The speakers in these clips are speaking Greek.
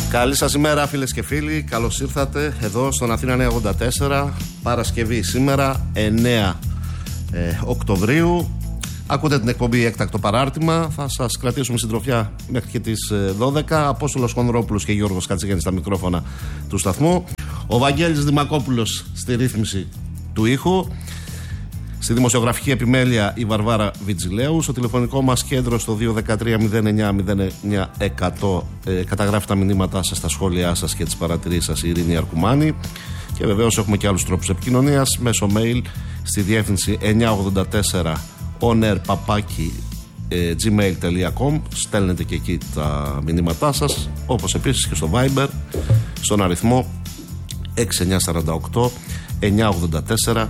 Καλή σας ημέρα φίλες και φίλοι, καλώς ήρθατε εδώ στον Αθήνα Νέα 84, Παρασκευή σήμερα 9 Οκτωβρίου. Ακούτε την εκπομπή Έκτακτο Παράρτημα, θα σας κρατήσουμε συντροφιά μέχρι και τις 12. Απόστολος Χονδρόπουλος και Γιώργος Κατσίγενης στα μικρόφωνα του σταθμού. Ο Βαγγέλης Δημακόπουλος στη ρύθμιση του ήχου. Στη δημοσιογραφική επιμέλεια η Βαρβάρα Βιτζιλέου. Στο τηλεφωνικό μας κέντρο στο 213-09-09-100 καταγράφει τα μηνύματά σας, τα σχόλιά σας και τις παρατηρήσεις σας η Ειρήνη Αρκουμάνη. Και βεβαίως έχουμε και άλλους τρόπους επικοινωνίας μέσω mail στη διεύθυνση 984 onair@gmail.com. Στέλνετε και εκεί τα μηνύματά σας, όπως επίσης και στο Viber στον αριθμό 6948 984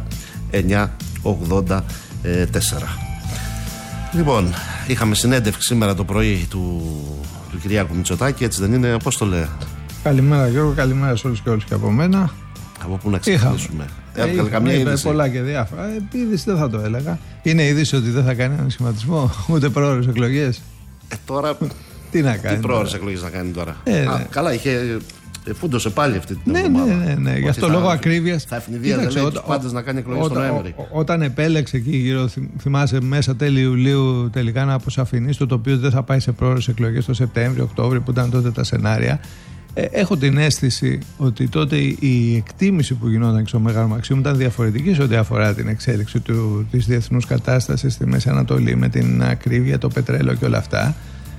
984. Λοιπόν, είχαμε συνέντευξη σήμερα το πρωί του Κυριάκου Μητσοτάκη, έτσι δεν είναι, πώς το λέει? Καλημέρα Γιώργο, καλημέρα σε όλους και όλους και από μένα. Από πού να ξεκινήσουμε? Έβγαλε καμία είδηση? Πολλά και διάφορα. Είδηση δεν θα το έλεγα. Είναι είδηση ότι δεν θα κάνει έναν σχηματισμό, ούτε πρόορες εκλογές. Τώρα τι να κάνει? Τι πρόορες εκλογές να κάνει τώρα? Καλά, είχε... Φούντωσε πάλι αυτή την εβδομάδα. Ναι. Γι' αυτό λόγω ακρίβειας. Θα ευνηδίαζε τους πάντες να κάνει εκλογές τον Νοέμβρη. Όταν επέλεξε εκεί γύρω, θυμάσαι, μέσα τέλη Ιουλίου τελικά να αποσαφηνίσει το οποίο δεν θα πάει σε πρόορες εκλογές το Σεπτέμβριο-Οκτώβριο που ήταν τότε τα σενάρια. Έχω την αίσθηση ότι τότε η εκτίμηση που γινόταν στο Μέγαρο Μαξίμου ήταν διαφορετική σε ό,τι αφορά την εξέλιξη της διεθνούς κατάστασης στη Μέση Ανατολή, με την ακρίβεια, το πετρέλαιο και όλα αυτά.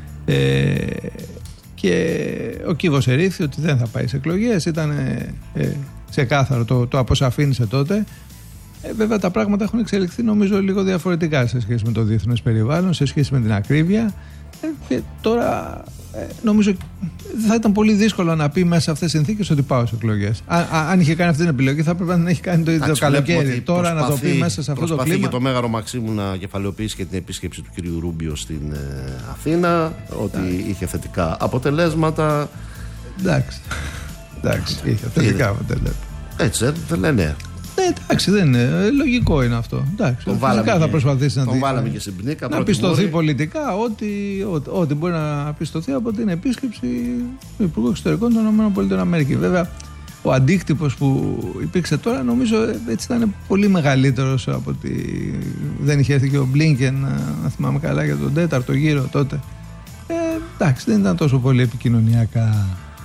Και ο κύβος ερήφθη ότι δεν θα πάει σε εκλογές, ήταν ξεκάθαρο, το αποσαφήνισε τότε. Βέβαια τα πράγματα έχουν εξελιχθεί νομίζω λίγο διαφορετικά σε σχέση με το διεθνές περιβάλλον, σε σχέση με την ακρίβεια, και τώρα νομίζω θα ήταν πολύ δύσκολο να πει μέσα σε αυτές τις συνθήκες ότι πάω σε εκλογές. Αν είχε κάνει αυτή την επιλογή θα πρέπει να έχει κάνει το ίδιο καλοκαίρι. Τώρα να το πει μέσα σε αυτό το κλίμα. Προσπαθεί και το Μέγαρο Μαξίμου να κεφαλαιοποιήσει και την επίσκεψη του κυρίου Ρούμπιο στην Αθήνα, ότι είχε θετικά αποτελέσματα. Εντάξει, είχε θετικά αποτελέσματα. Έτσι δεν λένε? Εντάξει, δεν είναι. Λογικό είναι αυτό. Εντάξει, θα προσπαθήσει βάλαμε και στην πνίκα, να πιστωθεί πολιτικά ό,τι μπορεί να πιστωθεί από την επίσκεψη του Υπουργού Εξωτερικών των ΗΠΑ. Βέβαια, ο αντίκτυπος που υπήρξε τώρα νομίζω έτσι ήταν πολύ μεγαλύτερος από ότι δεν είχε έρθει και ο Μπλίνκεν, να θυμάμαι καλά, για τον 4ο γύρο τότε. Εντάξει, δεν ήταν τόσο πολύ επικοινωνιακά.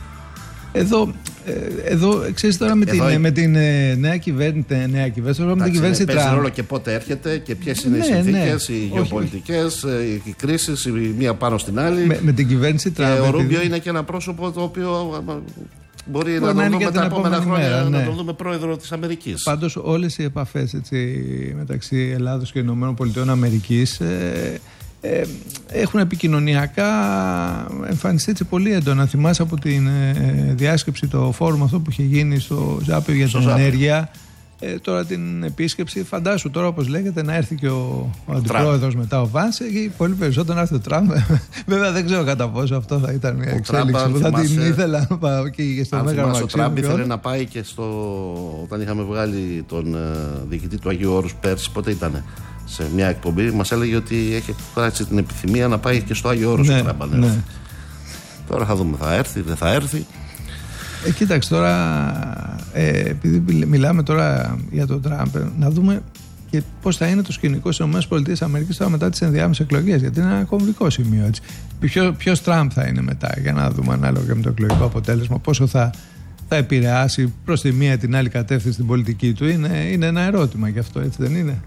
Εδώ ξέρεις τώρα με την νέα κυβέρνηση, με την κυβέρνηση Τραμπ. Παίζει ρόλο και πότε έρχεται και ποιες είναι οι συνθήκες, οι γεωπολιτικές, οι κρίσεις, η μία πάνω στην άλλη. Με την κυβέρνηση Τραμπ. Και ο Ρούμπιο είναι και ένα πρόσωπο το οποίο μπορεί να τον δούμε τα επόμενα χρόνια, να τον δούμε πρόεδρο της Αμερικής. Πάντως όλες οι επαφές μεταξύ Ελλάδος και ΗΠΑ έχουν επικοινωνιακά εμφανιστεί έτσι πολύ έντονα. Θυμάσαι από την διάσκεψη, το φόρουμ αυτό που είχε γίνει στο Ζάπιο για την ενέργεια, τώρα την επίσκεψη, φαντάσου τώρα όπως λέγεται να έρθει και ο αντιπρόεδρος μετά ο Βάνς, ή πολύ περισσότερο να έρθει ο Τραμπ. Βέβαια δεν ξέρω κατά πόσο αυτό θα ήταν μια εξέλιξη που θα την ήθελα να πάω και στο Μέγαρο Μαξίμου. Ο Τραμπ ήθελε να πάει και όταν είχαμε βγάλει τον διοικητή του Αγίου Όρους πέρσι, πότε ήτανε, σε μια εκπομπή, μας έλεγε ότι έχει πράξει την επιθυμία να πάει και στο Άγιο Όρος. Ναι. Τώρα θα δούμε, θα έρθει, δεν θα έρθει. Κοίταξε τώρα, επειδή μιλάμε τώρα για τον Τραμπ, να δούμε και πώς θα είναι το σκηνικό στις ΗΠΑ τώρα μετά τις ενδιάμεσες εκλογές, γιατί είναι ένα κομβικό σημείο. Έτσι. Ποιος Τραμπ θα είναι μετά, για να δούμε ανάλογα με το εκλογικό αποτέλεσμα, πόσο θα επηρεάσει προς τη μία την άλλη κατεύθυνση την πολιτική του. Είναι ένα ερώτημα γι' αυτό, έτσι δεν είναι?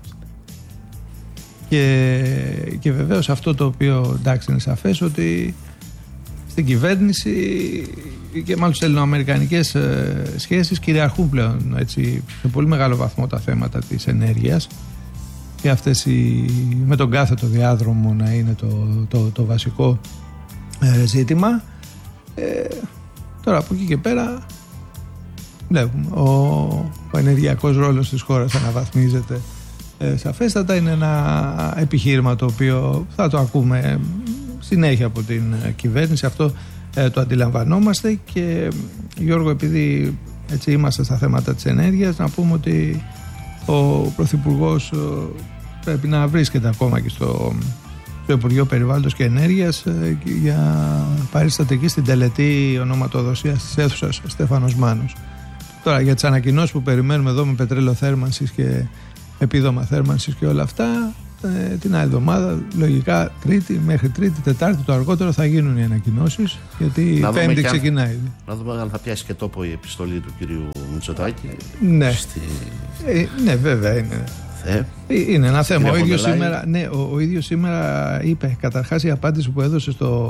Και βεβαίως αυτό το οποίο, εντάξει, είναι σαφές ότι στην κυβέρνηση και μάλλον στις ελληνοαμερικανικές σχέσεις κυριαρχούν πλέον έτσι, σε πολύ μεγάλο βαθμό τα θέματα της ενέργειας, και αυτές με τον κάθετο διάδρομο να είναι το βασικό ζήτημα. Τώρα από εκεί και πέρα βλέπουμε ο ενεργειακός ρόλος της χώρας αναβαθμίζεται σαφέστατα. Είναι ένα επιχείρημα το οποίο θα το ακούμε συνέχεια από την κυβέρνηση, αυτό το αντιλαμβανόμαστε. Και Γιώργο, επειδή έτσι είμαστε στα θέματα της ενέργειας, να πούμε ότι ο Πρωθυπουργός πρέπει να βρίσκεται ακόμα και στο Υπουργείο Περιβάλλοντος και Ενέργειας παρίσταται εκεί στην τελετή ονοματοδοσίας της αίθουσας Στέφανος Μάνος. Τώρα για τις ανακοινώσεις που περιμένουμε εδώ με πετρέλαιο θέρμανσης και επίδομα θέρμανσης και όλα αυτά, την άλλη εβδομάδα, λογικά μέχρι Τρίτη, Τετάρτη το αργότερο θα γίνουν οι ανακοινώσεις, γιατί Πέμπτη ξεκινάει. Να δούμε αν θα πιάσει και τόπο η επιστολή του κυρίου Μητσοτάκη. Ναι, ναι, βέβαια είναι. Είναι ένα θέμα. Ο ίδιος σήμερα είπε, καταρχάς η απάντηση που έδωσε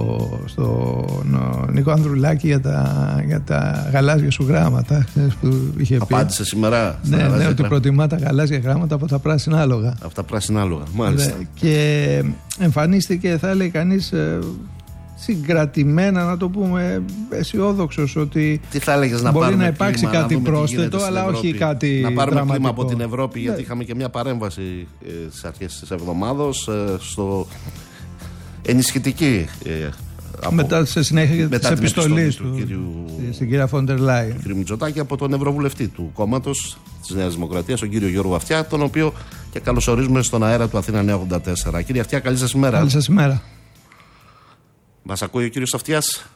στον Νίκο Ανδρουλάκη για τα γαλάζια σου γράμματα που είχε πει. Απάντησε σήμερα. Ναι, ότι προτιμά τα γαλάζια γράμματα από τα πράσινα άλογα. Από τα πράσινα άλογα, μάλιστα. Και εμφανίστηκε, θα λέει κανείς, συγκρατημένα, να το πούμε, αισιόδοξος ότι μπορεί να υπάρξει κάτι πρόσθετο, αλλά όχι κάτι να πάρουμε δραματικό. κλίμα από την Ευρώπη, γιατί είχαμε και μια παρέμβαση στις αρχές της εβδομάδος στο ενισχυτική μετά σε συνέχεια της επιστολής του στην κυρία Φόντερ Λάιεν, κ. Μητσοτάκη, από τον Ευρωβουλευτή του κόμματος της Νέας Δημοκρατίας, τον κύριο Γιώργο Αυτιά, τον οποίο και καλωσορίζουμε στον αέρα του Αθήνα 984. Κύριε Αυτιά, καλή σας ημέρα. Καλή σας ημέρα. Μας ακούει ο κύριος Αυτιάς?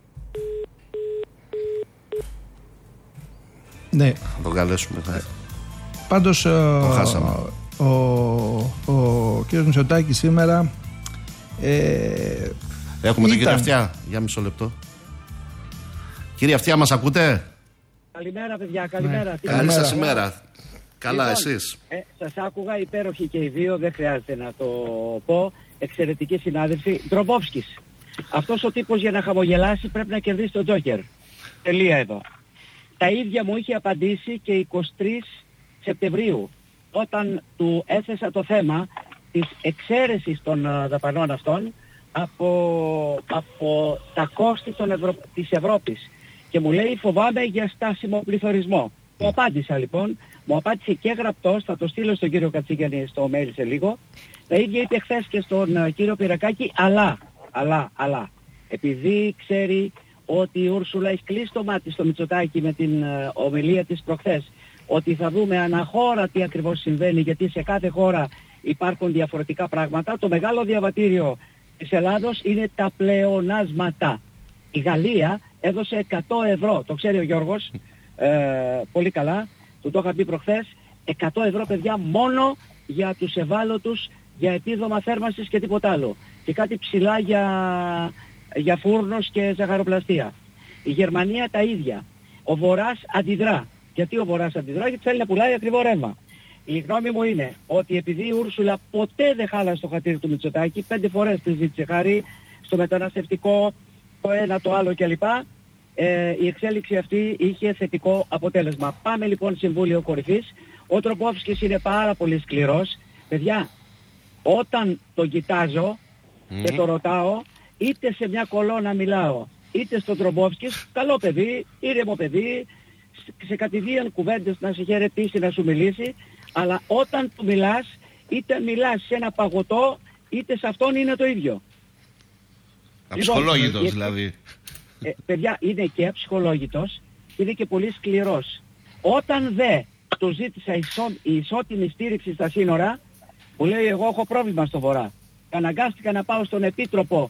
Ναι. Θα τον καλέσουμε. Πάντως ο κύριος Μητσοτάκης σήμερα έχουμε τον κύριο Αυτιά για μισό λεπτό. Κύριε Αυτιά, μας ακούτε? Καλημέρα παιδιά, καλημέρα. Ναι. Καλή σας ημέρα. Καλά, λοιπόν, εσείς? Σας άκουγα, υπέροχοι και οι δύο, δεν χρειάζεται να το πω. Εξαιρετικοί συνάδελφοι. Ντρομπόφσκης. Αυτός ο τύπος για να χαμογελάσει πρέπει να κερδίσει τον Τζόκερ. Τελεία εδώ. Τα ίδια μου είχε απαντήσει και 23 Σεπτεμβρίου, όταν του έθεσα το θέμα της εξαίρεσης των δαπανών αυτών από τα κόστη της Ευρώπης. Και μου λέει, φοβάμαι για στάσιμο πληθωρισμό. Μου απάντησα λοιπόν, μου απάντησε και γραπτός, θα το στείλω στον κύριο Κατσίγιαννη στο mail σε λίγο. Τα ίδια είπε χθες και στον κύριο Πυρακάκη, αλλά επειδή ξέρει ότι η Ούρσουλα έχει κλείσει το μάτι στο Μητσοτάκη με την ομιλία της προχθές, ότι θα δούμε αναχώρα τι ακριβώς συμβαίνει, γιατί σε κάθε χώρα υπάρχουν διαφορετικά πράγματα, το μεγάλο διαβατήριο της Ελλάδος είναι τα πλεονάσματα. Η Γαλλία έδωσε 100 ευρώ, το ξέρει ο Γιώργος πολύ καλά, του το είχα πει προχθές, 100 ευρώ παιδιά μόνο για τους ευάλωτους, για επίδομα θέρμανσης και τίποτα άλλο. Και κάτι ψηλά για φούρνος και ζαχαροπλαστεία. Η Γερμανία τα ίδια. Ο Βορράς αντιδρά. Γιατί ο Βορράς αντιδρά? Γιατί θέλει να πουλάει ακριβό ρεύμα. Η γνώμη μου είναι ότι επειδή η Ούρσουλα ποτέ δεν χάλασε το χατήρι του Μητσοτάκη, 5 φορές τη ζήτησε χάρη στο μεταναστευτικό, το ένα, το άλλο κλπ. Η εξέλιξη αυτή είχε θετικό αποτέλεσμα. Πάμε λοιπόν Συμβούλιο Κορυφής. Ο Ντρομπόφσκης είναι πάρα πολύ σκληρός. Παιδιά, όταν τον κοιτάζω και το ρωτάω, είτε σε μια κολόνα μιλάω, είτε στον Ντρομπόφσκης, καλό παιδί, ήρεμο παιδί, σε κατηδίαν κουβέντες να σε χαιρετήσει, να σου μιλήσει, αλλά όταν του μιλάς, είτε μιλάς σε ένα παγωτό, είτε σε αυτόν είναι το ίδιο. Αψυχολόγητος δηλαδή. Παιδιά, είναι και αψυχολόγητος, είναι και πολύ σκληρός. Όταν δε του ζήτησα η ισότιμη στήριξη στα σύνορα, μου λέει εγώ έχω πρόβλημα στο Βορρά. Αναγκάστηκα να πάω στον Επίτροπο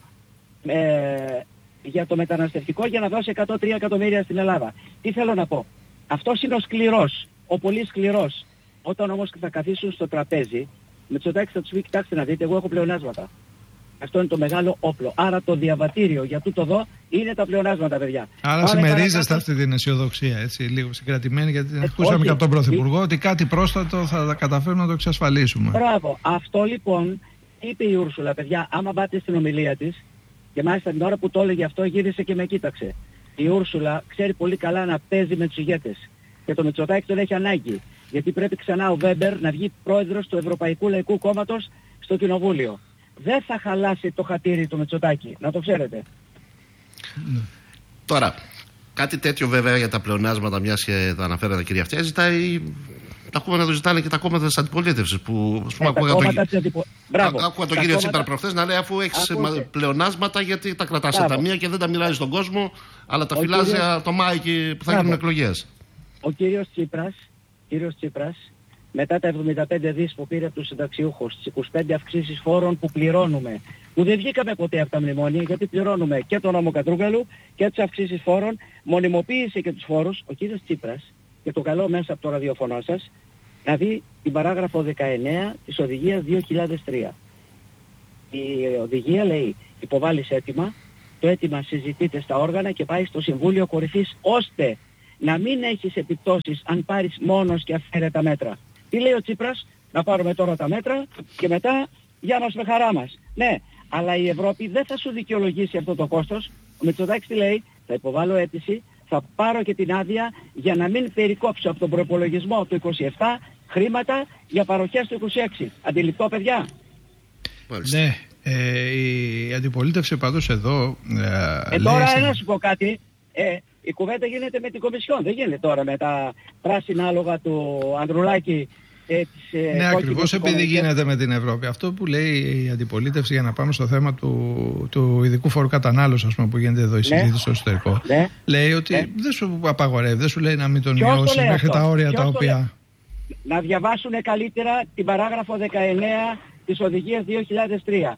για το μεταναστευτικό για να δώσει 103 εκατομμύρια στην Ελλάδα. Τι θέλω να πω? Αυτός είναι ο σκληρός, ο πολύ σκληρός. Όταν όμως θα καθίσουν στο τραπέζι, Μητσοτάκης θα τους πει, κοιτάξτε να δείτε, εγώ έχω πλεονάσματα. Αυτό είναι το μεγάλο όπλο. Άρα το διαβατήριο για τούτο εδώ είναι τα πλεονάσματα, παιδιά. Άρα συμμερίζεστε αυτή την αισιοδοξία, έτσι, λίγο συγκρατημένη, γιατί ακούσαμε και από τον Πρωθυπουργό ότι κάτι πρόσθετο θα καταφέρουμε να το εξασφαλίσουμε. Μπράβο. Αυτό λοιπόν είπε η Ούρσουλα, παιδιά, άμα πάτε στην ομιλία της, και μάλιστα την ώρα που το έλεγε αυτό γύρισε και με κοίταξε. Η Ούρσουλα ξέρει πολύ καλά να παίζει με τους ηγέτες. Και το Μητσοτάκη τον έχει ανάγκη. Γιατί πρέπει ξανά ο Βέμπερ να βγει πρόεδρος του Ευρωπαϊκού Λαϊκού Κόμματος στο Κοινοβούλιο. Δεν θα χαλάσει το χατήρι του Μητσοτάκη, να το ξέρετε. Τώρα, κάτι τέτοιο βέβαια για τα πλεονάσματα, μιας και τα αναφέρατε κυρία Αυτιά, ζητάει. Τα ακούμε να το ζητάνε και τα κόμματα της αντιπολίτευσης. Που ας πούμε άκουγα τον κύριο Τσίπρα προχθές να λέει, αφού έχεις πλεονάσματα, γιατί τα κρατάς σε ταμεία και δεν τα μοιράζεις στον κόσμο, αλλά τα φυλάζει το Μάη που θα γίνουν εκλογές. Ο κύριος Τσίπρας, μετά τα 75 δις που πήρε από τους συνταξιούχους, τις 25 αυξήσεις φόρων που πληρώνουμε, που δεν βγήκαμε ποτέ από τα μνημόνια, γιατί πληρώνουμε και τον νόμο Κατρούγκαλου και τις αυξήσεις φόρων, μονιμοποίησε και τους φόρους. Ο κύριος Τσίπρας, και το καλό μέσα από το ραδιοφωνό σας, να δει την παράγραφο 19 της οδηγίας 2003. Η οδηγία λέει, υποβάλλεις αίτημα, το αίτημα συζητείται στα όργανα και πάει στο Συμβούλιο Κορυφής, ώστε να μην έχεις επιπτώσεις αν πάρεις μόνος και αυθαίρετα μέτρα. Τι λέει ο Τσίπρας? Να πάρουμε τώρα τα μέτρα και μετά για μας με χαρά μας. Ναι, αλλά η Ευρώπη δεν θα σου δικαιολογήσει αυτό το κόστος. Ο Μητσοτάκης τι λέει? Θα υποβάλω αίτηση, θα πάρω και την άδεια για να μην περικόψω από τον προϋπολογισμό του 27 χρήματα για παροχές του 26. Αντιληπτό, παιδιά? Ναι, η αντιπολίτευση πάντως εδώ... τώρα να σου πω κάτι. Η κουβέντα γίνεται με την Κομισιόν, δεν γίνεται τώρα με τα πράσινα άλογα του Ανδρουλάκη. Ναι, ακριβώς επειδή γίνεται με την Ευρώπη. Αυτό που λέει η αντιπολίτευση, για να πάμε στο θέμα του ειδικού φόρου κατανάλωσης, που γίνεται εδώ η συζήτηση στο εσωτερικό, λέει ότι δεν σου απαγορεύει, δεν σου λέει να μην τον μειώσει μέχρι τα όρια τα οποία... Να διαβάσουν καλύτερα την παράγραφο 19 της οδηγίας 2003.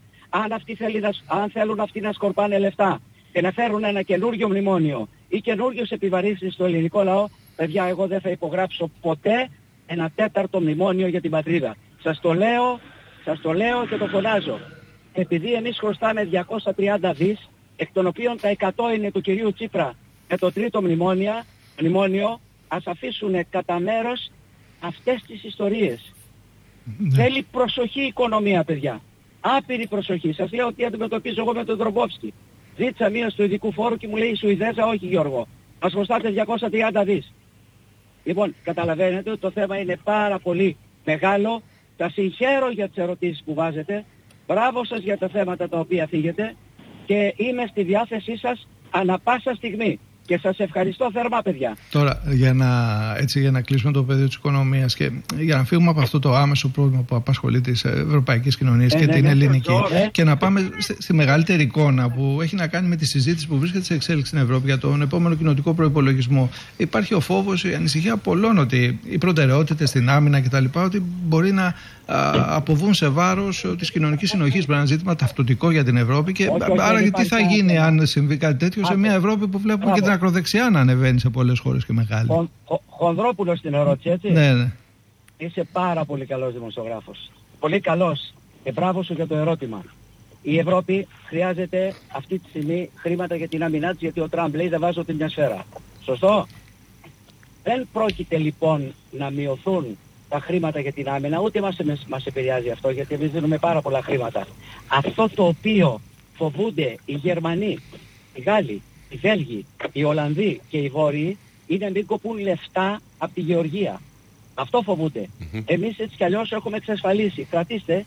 Αν θέλουν αυτοί να σκορπάνε λεφτά και να φέρουν ένα καινούριο μνημόνιο ή καινούριους επιβαρύνσεις στο ελληνικό λαό, παιδιά, εγώ δεν θα υπογράψω ποτέ ένα τέταρτο μνημόνιο για την πατρίδα. Σας το λέω και το φωνάζω. Επειδή εμείς χρωστάμε 230 δις, εκ των οποίων τα 100 είναι του κυρίου Τσίπρα με το τρίτο μνημόνιο, ας αφήσουν κατά μέρος αυτές τις ιστορίες. Θέλει προσοχή η οικονομία, παιδιά. Άπειρη προσοχή. Σας λέω ότι αντιμετωπίζω εγώ με τον Ντρομπόφσκι. Ζήτησα μείωση του ειδικού φόρου και μου λέει η Σουηδέζα, όχι Γιώργο, μας χρωστάτε 230 δις. Λοιπόν, καταλαβαίνετε ότι το θέμα είναι πάρα πολύ μεγάλο. Τα συγχαίρω για τις ερωτήσεις που βάζετε. Μπράβο σας για τα θέματα τα οποία θίγετε και είμαι στη διάθεσή σας ανά πάσα στιγμή. Και σας ευχαριστώ θερμά, παιδιά. Τώρα, για να κλείσουμε το πεδίο της οικονομίας και για να φύγουμε από αυτό το άμεσο πρόβλημα που απασχολεί τις ευρωπαϊκές κοινωνίες και την ελληνική, και να πάμε στη μεγαλύτερη εικόνα που έχει να κάνει με τη συζήτηση που βρίσκεται σε εξέλιξη στην Ευρώπη για τον επόμενο κοινοτικό προϋπολογισμό. Υπάρχει ο φόβος, η ανησυχία πολλών ότι οι προτεραιότητες στην άμυνα κτλ. Ότι μπορεί να αποβούν σε βάρος της κοινωνικής συνοχής. Πρέπει να είναι ζήτημα ταυτοτικό για την Ευρώπη. Και άρα, τι θα γίνει αν συμβεί κάτι τέτοιο σε μια Ευρώπη που βλέπουμε και την ακροδεξιά να ανεβαίνει σε πολλές χώρες και μεγάλη? Χονδρόπουλος στην ερώτηση, έτσι? Ναι. Είσαι πάρα πολύ καλός δημοσιογράφος. Πολύ καλός. Και μπράβο σου για το ερώτημα. Η Ευρώπη χρειάζεται αυτή τη στιγμή χρήματα για την άμυνά της, γιατί ο Τραμπ λέει δεν βάζω την μια σφαίρα. Σωστό? Δεν πρόκειται λοιπόν να μειωθούν τα χρήματα για την άμυνα, ούτε μας επηρεάζει αυτό, γιατί εμείς δίνουμε πάρα πολλά χρήματα. Αυτό το οποίο φοβούνται οι Γερμανοί, οι Γάλλοι, οι Βέλγοι, οι Ολλανδοί και οι Βόρειοι είναι μην κοπούν λεφτά από τη Γεωργία. Αυτό φοβούνται. Εμείς έτσι κι αλλιώς έχουμε εξασφαλίσει, κρατήστε,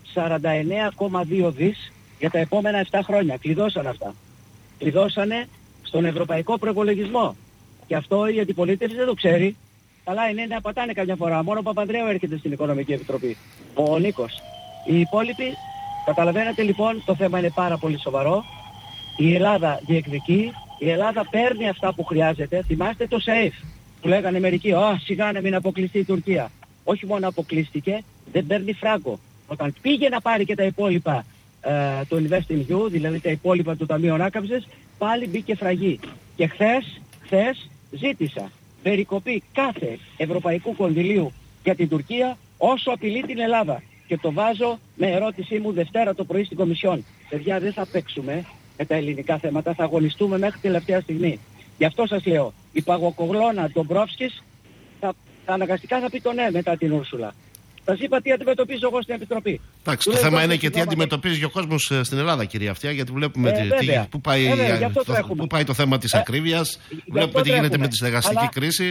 49,2 δις για τα επόμενα 7 χρόνια. Κλειδώσαν αυτά. Κλειδώσανε στον ευρωπαϊκό προϋπολογισμό. Και αυτό η αντιπολίτευση δεν το ξέρει. Καλά είναι να πατάνε καμιά φορά. Μόνο ο Παπανδρέου έρχεται στην Οικονομική Επιτροπή. Ο Νίκος. Οι υπόλοιποι, καταλαβαίνετε λοιπόν, το θέμα είναι πάρα πολύ σοβαρό. Η Ελλάδα διεκδικεί, η Ελλάδα παίρνει αυτά που χρειάζεται. Θυμάστε το SAFE που λέγανε μερικοί, σιγά να μην αποκλειστεί η Τουρκία. Όχι μόνο αποκλείστηκε, δεν παίρνει φράγκο. Όταν πήγε να πάρει και τα υπόλοιπα το InvestEU, δηλαδή τα υπόλοιπα του Ταμείου Ανάκαμψης, πάλι μπήκε φραγή. Και χθες ζήτησα περικοπή κάθε ευρωπαϊκού κονδυλίου για την Τουρκία όσο απειλεί την Ελλάδα. Και το βάζω με ερώτησή μου Δευτέρα το πρωί στην Κομισιόν. Παιδιά, δεν θα παίξουμε με τα ελληνικά θέματα, θα αγωνιστούμε μέχρι τελευταία στιγμή. Γι' αυτό σας λέω, η παγοκοβλώνα Ντομπρόφσκης αναγκαστικά θα πει το ναι μετά την Ούρσουλα. Σας είπα τι αντιμετωπίζω εγώ στην Επιτροπή. Εντάξει, το θέμα είναι και τι αντιμετωπίζει ο κόσμος στην Ελλάδα, κυρία Αυτιά, γιατί βλέπουμε πού πάει το θέμα της ακρίβειας, βλέπουμε τι γίνεται με τη στεγαστική κρίση.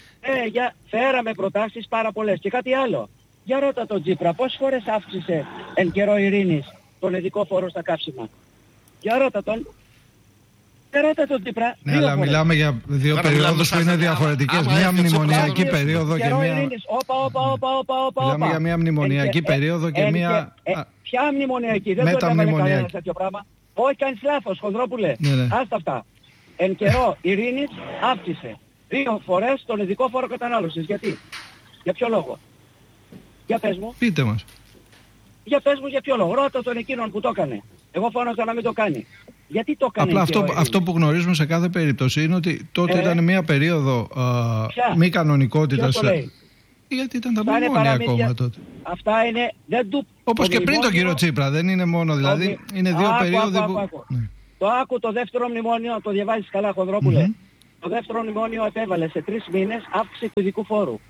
Φέραμε προτάσεις πάρα πολλές. Και κάτι άλλο. Για ρώτα τον Τσίπρα, πόσες φορές αύξησε εν καιρό ειρήνης τον ειδικό φόρο στα καύσιμα? Για ρώτα τον. Ρώτα τον Τσίπρα. Ναι, αλλά μιλάμε για δύο περιόδους που είναι διαφορετικές. Μια μνημονιακή περίοδο και μια... Μιλάμε για μια μνημονιακή περίοδο και μια... Ποια μνημονιακή? Δεν το έμενε κανένας τέτοιο πράγμα. Όχι, κάνεις λάθος, Χονδρόπουλε. Άστα αυτά. Εν καιρό ειρήνης αύξησε 2 φορές τον ειδικό φόρο κατανάλωσης. Γιατί? Για ποιο λόγο? Για πες μου. Πείτε μας. Για πες μου για ποιο λόγο. Ρώτα τον εκείνον που το έκανε. Εγώ φώναζα να μην το κάνει. Γιατί το κάνει? Απλά αυτό που γνωρίζουμε σε κάθε περίπτωση είναι ότι τότε ήταν μια περίοδο μη κανονικότητας. Γιατί ήταν τα μνημόνια ακόμα τότε. Αυτά είναι. Όπως και πριν τον κύριο Τσίπρα, δεν είναι μόνο δηλαδή. Είναι δύο περίοδοι που. Το δεύτερο μνημόνιο, το διαβάζεις καλά, Χονδρόπουλε. Το δεύτερο μνημόνιο επέβαλε σε 3 μήνες αύξηση του ειδικού φόρου.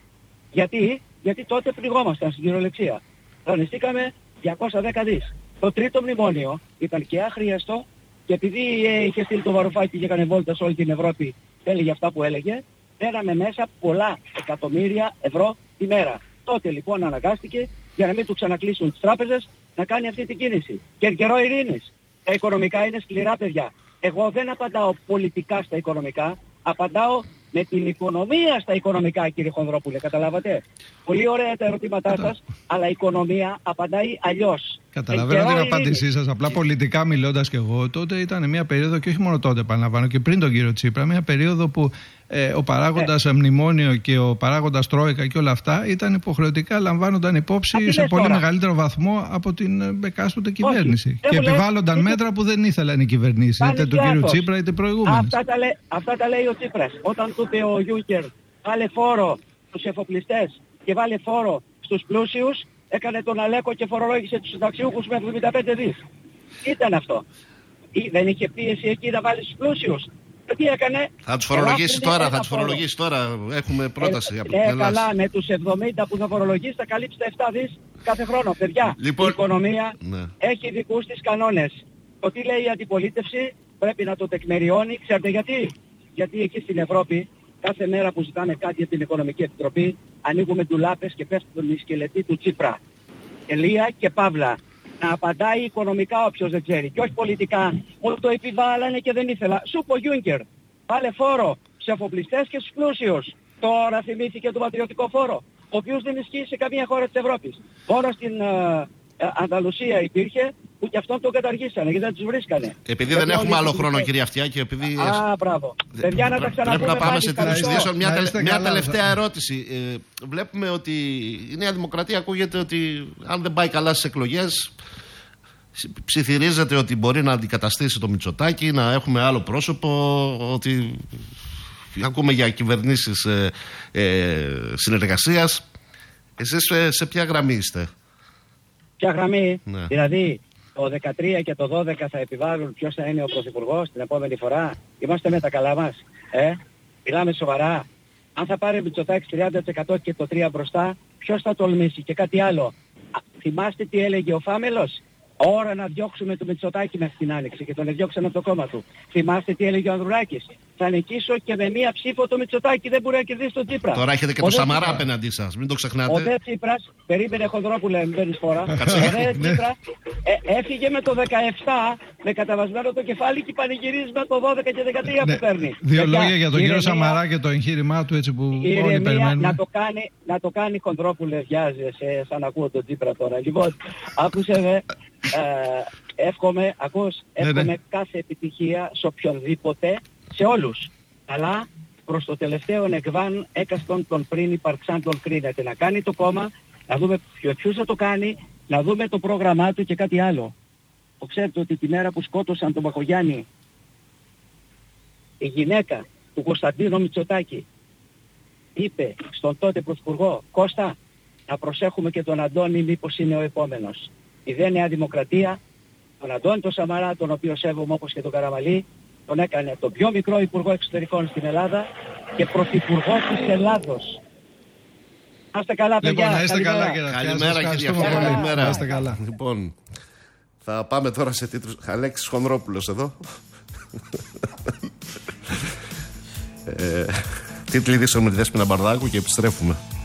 Γιατί τότε πληγόμασταν στην κυριολεξία. Δανειστήκαμε 210 δις. Το τρίτο μνημόνιο ήταν και άχριαστο και επειδή είχε στείλει το Βαρουφάκη και έκανε βόλτα σε όλη την Ευρώπη, έλεγε αυτά που έλεγε, πέραμε μέσα πολλά εκατομμύρια ευρώ τη μέρα. Τότε λοιπόν αναγκάστηκε, για να μην του ξανακλείσουν τις τράπεζες, να κάνει αυτή την κίνηση. Και καιρό ειρήνης. Τα οικονομικά είναι σκληρά, παιδιά. Εγώ δεν απαντάω πολιτικά στα οικονομικά, απαντάω με την οικονομία στα οικονομικά, κύριε Χονδρόπουλε, καταλάβατε. Πολύ ωραία τα ερωτήματά σας, αλλά η οικονομία απαντάει αλλιώς. Καταλαβαίνω την απάντησή σας. Απλά πολιτικά μιλώντας και εγώ, τότε ήταν μια περίοδο, και όχι μόνο τότε, επαναλαμβάνω, και πριν τον κύριο Τσίπρα, μια περίοδο που ο παράγοντας μνημόνιο και ο παράγοντας Τρόικα και όλα αυτά ήταν υποχρεωτικά, λαμβάνονταν υπόψη σε πολύ μεγαλύτερο βαθμό από την εκάστοτε κυβέρνηση. Και επιβάλλονταν μέτρα που δεν ήθελαν οι κυβερνήσεις, είτε του κύριου Τσίπρα είτε προηγούμενες. Αυτά τα λέει ο Τσίπρας. Όταν του είπε ο Γιούνκερ, βάλε φόρο στους εφοπλιστές και βάλε φόρο στους πλούσιους, έκανε τον Αλέκο και φορολόγησε τους συνταξιούχους με 75 δις. Ήταν αυτό. Δεν είχε πίεση εκεί να βάλει στους πλούσιους? Τι έκανε? Θα τους φορολογήσει τώρα, Έχουμε πρόταση από την Ελλάδα. Καλά, με τους 70 που θα φορολογήσει θα καλύψει τα 7 δις κάθε χρόνο. Παιδιά, λοιπόν, η οικονομία έχει δικούς της κανόνες. Το τι λέει η αντιπολίτευση πρέπει να το τεκμεριώνει. Ξέρετε γιατί? Γιατί εκεί στην Ευρώπη κάθε μέρα που ζητάνε κάτι από την Οικονομική Επιτροπή ανοίγουμε ντουλάπες και πέφτουν οι σκελετοί του Τσίπρα. Ελία και Παύλα. Να απαντάει οικονομικά όποιος δεν ξέρει και όχι πολιτικά. Μου το επιβάλλανε και δεν ήθελα. Σου πω Γιούνκερ, βάλε φόρο σε εφοπλιστές και στους πλούσιους. Τώρα θυμήθηκε τον πατριωτικό φόρο, ο οποίος δεν ισχύει σε καμία χώρα της Ευρώπης. Μόνο στην Ανταλουσία υπήρχε, που και αυτόν τον καταργήσανε γιατί δεν τους βρίσκανε. Επειδή δεν έχουμε άλλο χρόνο, κυρία Αυτιά, επειδή. Μπράβο. Παιδιά, να τα ξαναπούμε. Πρέπει να πάμε σε μια τελευταία ερώτηση. Βλέπουμε ότι η Νέα Δημοκρατία ακούγεται ότι αν δεν πάει καλά στις εκλογές, ψιθυρίζεται ότι μπορεί να αντικαταστήσει το Μητσοτάκη, να έχουμε άλλο πρόσωπο, ότι ακούμε για κυβερνήσεις συνεργασίας. Εσείς σε ποια γραμμή είστε? Ποια γραμμή? Ναι. Δηλαδή το 13 και το 12 θα επιβάλλουν ποιος θα είναι ο πρωθυπουργός την επόμενη φορά? Είμαστε με τα καλά μας? Μιλάμε σοβαρά? Αν θα πάρει Μητσοτάκης 30% και το 3 μπροστά, ποιος θα τολμήσει? Και κάτι άλλο. Θυμάστε τι έλεγε ο Φάμελος? Ώρα να διώξουμε το Μητσοτάκη μέχρι την Άνοιξη και τον διώξαμε από το κόμμα του. Θυμάστε τι έλεγε ο Ανδρουλάκης? Θα νικήσω και με μία ψήφο το Μητσοτάκη, δεν μπορεί να κερδίσει τον Τσίπρα. Τώρα έχετε και το Σαμαρά απέναντί σας, μην το ξεχνάτε. Ο δε Τσίπρας, περίμενε Χονδρόπουλε, μην παίρνεις φορά. Ο δε Τσίπρας έφυγε με το 17 με καταβασμένο το κεφάλι και πανηγυρίζει με το 12 και 13 που παίρνει. Δύο λόγια για τον κύριο Σαμαρά και το εγχείρημά του, έτσι που όλοι περιμένουμε. Να το κάνει Χονδρόπουλε, βιάζεσαι σαν ακούω τον Τσίπρα τώρα. Λοιπόν, άκουσε εύχομαι κάθε επιτυχία σε οποιονδήποτε, σε όλους. Αλλά προς το τελευταίο εκβάν έκαστον τον πριν υπαρξάν τον κρίνεται. Να κάνει το κόμμα, να δούμε ποιος θα το κάνει, να δούμε το πρόγραμμά του και κάτι άλλο. Ξέρετε ότι τη μέρα που σκότωσαν τον Μπακογιάννη, η γυναίκα του Κωνσταντίνου Μητσοτάκη είπε στον τότε πρωθυπουργό, Κώστα, να προσέχουμε και τον Αντώνη μήπως είναι ο επόμενος. Η δε Νέα Δημοκρατία, τον Αντώνη τον Σαμαρά, τον οποίο σέβομαι όπως και τον Καραμαλή, τον έκανε τον πιο μικρό υπουργό εξωτερικών στην Ελλάδα και πρωθυπουργό της Ελλάδος. Να είστε καλά, παιδιά. Λοιπόν, να είστε καλά, κύριε. Καλημέρα, κύριε. Καλημέρα. Να είστε καλά. Λοιπόν, θα πάμε τώρα σε τίτλους. Αλέξης Χονδρόπουλος εδώ. Τίτλοι ειδήσεων με τη Δέσποινα Μπαρδάκου και επιστρέφουμε.